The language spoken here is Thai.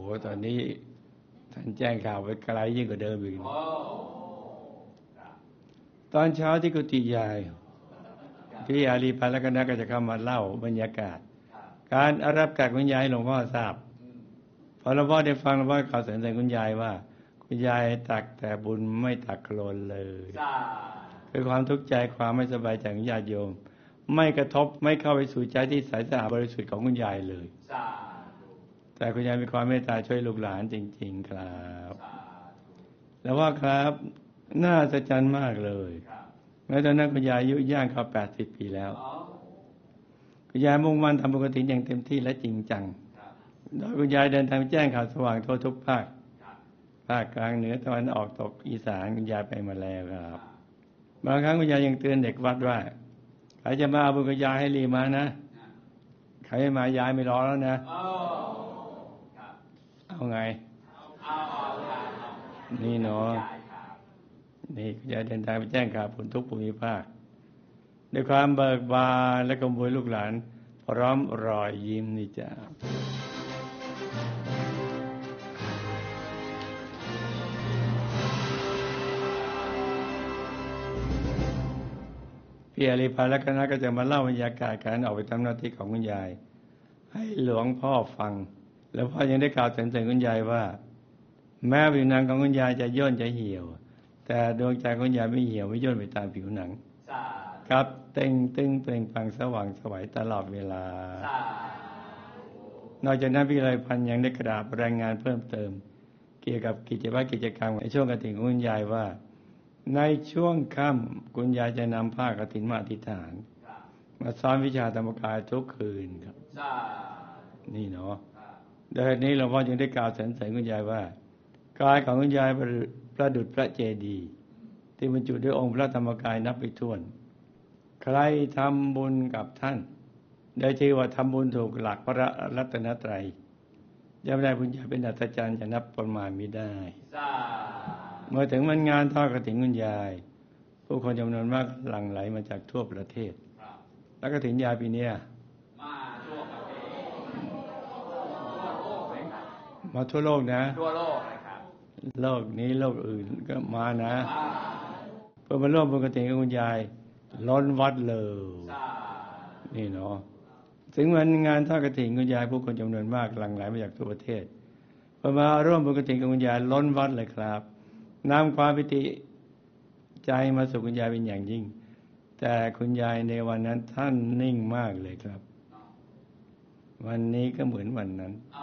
ตอนนี้ท่านแจ้งข่าวไปไกลยิ่งกว่าเดิมอีกตอนเช้าที่กุฏิยายพี่อาลีพันธ์และคณะก็จะเข้ามาเล่าบรรยากาศการอารับกัดคุณยายหลวงพ่อทราบพอหลวงพ่อได้ฟังหลวงพ่อข่าวสารถึงคุณยายว่าคุณยายตักแต่บุญไม่ตักโคลนเลยคือความทุกข์ใจความไม่สบายใจของญาติโยมไม่กระทบไม่เข้าไปสู่ใจที่ใสสะอาดบริสุทธิ์ของคุณยายเลยแต่คุณยายมีความเมตตาช่วยลูกหลานจริงๆครับแล้วว่าครับน่าอัศจรรย์มากเลยแม้ตอนนั้นคุณยายอายุย่างเข้า80 ปีแล้วคุณยายมุ่งมั่นทำปกติอย่างเต็มที่และจริงจังโดยคุณยายเดินทางแจ้งข่าวสว่างทั่วทุกภาคกลางเหนือตะวันออกตกอีสานคุณยายไปมาแล้วครับบางครั้งคุณยายยังเตือนเด็กวัดว่าใครจะมาเอาบุญคุณยายให้รีบมานะใครไม่มายายไม่รอแล้วนะเอาไงนี่เนาะนี่คุณยายเดินทางไปแจ้งข่าวผลทุกภูมิภาคด้วยความเบิกบานและกำบวยลูกหลานพร้อมรอยยิ้มนี่จ้าพี่อาลีพาและคณะก็จะมาเล่าบรรยากาศการออกไปทำหน้าที่ของคุณยายให้หลวงพ่อฟังแล้วพ่อยังได้กล่าวเตือนคุณยายว่าแม้ผิวหนังของคุณยายจะย่นจะเหี่ยวแต่ดวงใจของคุณยายไม่เหี่ยวไม่ย่นไปตามผิวหนังครับเต่งตึงเปล่งปลั่งสว่างไสวตลอดเวลานอกจากนั้นพี่อาลีพันธ์ยังได้กระดาษรายงานเพิ่มเติมเกี่ยวกับกิจกรรมในช่วงกฐินของคุณยายว่าในช่วงค่ำคุณยายจะนำผ้ากฐินมาอธิษฐานมาสอนวิชาธรรมกายทุกคืนครับนี่เนาะโดยนี้หลวงพ่อจึงได้กล่าวสรรเสริญคุณยายว่ากายของคุณยายประดุจพระเจดีย์ที่บรรจุด้วยองค์พระธรรมกายนับไม่ถ้วนใครทำบุญกับท่านได้ชื่อว่าทำบุญถูกหลักพระรัตนตรัยย่อมได้คุณยายเป็นอัศจรรย์จะนับประมาณไม่ได้เมื่อถึงวันงานทอดกฐินคุณยายผู้คนจำนวนมากหลั่งไหลมาจากทั่วประเทศแล้วกฐินยายปีนี้มาทั่วโลกนะทั่วโลกนะครับโลกนี้โลกอื่นก็มานะเพื่อมาร่วมบุญกฐินกับคุณยายล้นวัดเลยนี่เนาะถึงวันงานทอดกฐินคุณยายผู้คนจำนวนมากหลั่งไหลมาจากทั่วประเทศเพื่อมาร่วมบุญกฐินกับคุณยายล้นวัดเลยครับนำความปิติใจมาสู่คุณยายเป็นอย่างยิ่งแต่คุณยายในวันนั้นท่านนิ่งมากเลยครับวันนี้ก็เหมือนวันนั้น